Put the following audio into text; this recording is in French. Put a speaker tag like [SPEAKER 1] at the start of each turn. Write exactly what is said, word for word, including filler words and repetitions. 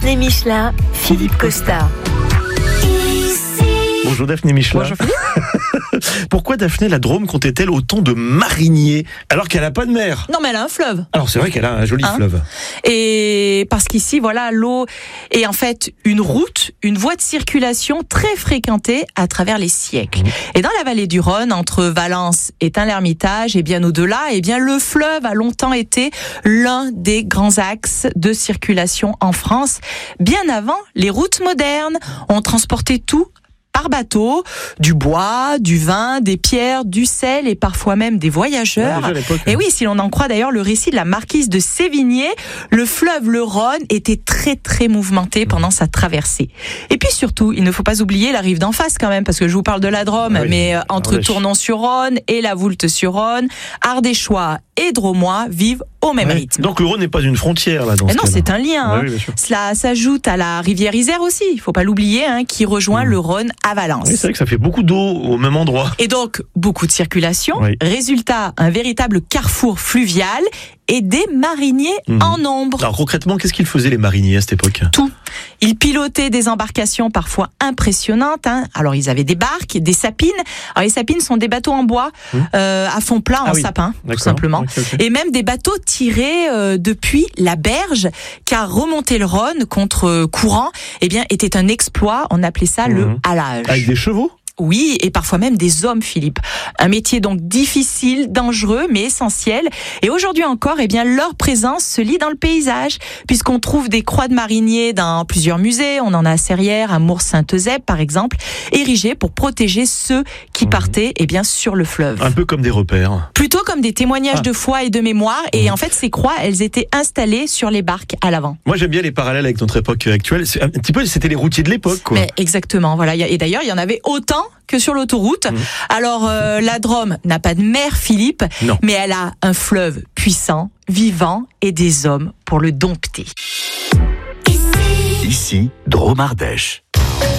[SPEAKER 1] Daphné Michelin, Philippe Costa.
[SPEAKER 2] Bonjour Daphné Michelin.
[SPEAKER 3] Bonjour Philippe.
[SPEAKER 2] Pourquoi Daphné la Drôme comptait-elle autant de mariniers alors qu'elle n'a pas de mer?
[SPEAKER 3] Non mais elle a un fleuve.
[SPEAKER 2] Alors c'est vrai qu'elle a un joli
[SPEAKER 3] Hein
[SPEAKER 2] fleuve.
[SPEAKER 3] Et parce qu'ici, voilà, l'eau est en fait une route, une voie de circulation très fréquentée à travers les siècles. Mmh. Et dans la vallée du Rhône, entre Valence et Tain-l'Hermitage, et bien au-delà, et bien le fleuve a longtemps été l'un des grands axes de circulation en France. Bien avant les routes modernes, on transportait tout par bateau, du bois, du vin, des pierres, du sel et parfois même des voyageurs.
[SPEAKER 2] Ouais,
[SPEAKER 3] et oui, si l'on en croit d'ailleurs le récit de la marquise de Sévigné, le fleuve le Rhône était très très mouvementé pendant sa traversée. Et puis surtout, il ne faut pas oublier la rive d'en face quand même, parce que je vous parle de la Drôme, ah oui, mais euh, entre Tournon-sur-Rhône et la Voulte-sur-Rhône, Ardéchois et Drômois vivent au même
[SPEAKER 2] ouais.
[SPEAKER 3] rythme.
[SPEAKER 2] Donc le Rhône n'est pas une frontière là dans ce
[SPEAKER 3] Non,
[SPEAKER 2] cas-là.
[SPEAKER 3] c'est un lien.
[SPEAKER 2] Ouais,
[SPEAKER 3] hein.
[SPEAKER 2] oui,
[SPEAKER 3] Cela s'ajoute à la rivière Isère aussi, il ne faut pas l'oublier, hein, qui rejoint mmh. le Rhône à Valence.
[SPEAKER 2] Oui, c'est vrai que ça fait beaucoup d'eau au même endroit.
[SPEAKER 3] Et donc, beaucoup de circulation. Oui. Résultat, un véritable carrefour fluvial et des mariniers mmh. en nombre.
[SPEAKER 2] Alors concrètement, qu'est-ce qu'ils faisaient les mariniers à cette époque?
[SPEAKER 3] Tout. Ils pilotaient des embarcations parfois impressionnantes. Hein. Alors, ils avaient des barques, des sapines. Alors, les sapines sont des bateaux en bois, mmh. euh, à fond plat, ah en oui. sapin, tout simplement. Okay, okay. Et même des bateaux tirés euh, depuis la berge, car remonter le Rhône contre courant, eh bien, était un exploit. On appelait ça mmh. le halage.
[SPEAKER 2] Avec des chevaux?
[SPEAKER 3] Oui, et parfois même des hommes, Philippe. Un métier donc difficile, dangereux, mais essentiel. Et aujourd'hui encore, eh bien, leur présence se lit dans le paysage, puisqu'on trouve des croix de mariniers dans plusieurs musées. On en a à Serrières, à Mours-Sainte-Eusèbe, par exemple, érigées pour protéger ceux qui mmh. partaient, eh bien, sur le fleuve.
[SPEAKER 2] Un peu comme des repères.
[SPEAKER 3] Plutôt comme des témoignages ah. de foi et de mémoire. Et mmh. en fait, ces croix, elles étaient installées sur les barques à l'avant.
[SPEAKER 2] Moi, j'aime bien les parallèles avec notre époque actuelle. C'est un petit peu, c'était les routiers de l'époque, quoi.
[SPEAKER 3] Mais exactement, voilà. Et d'ailleurs, il y en avait autant que sur l'autoroute. Mmh. Alors, euh, la Drôme n'a pas de mer, Philippe,
[SPEAKER 2] non.
[SPEAKER 3] mais elle a un fleuve puissant, vivant et des hommes pour le dompter.
[SPEAKER 4] Ici, Drôme Ardèche.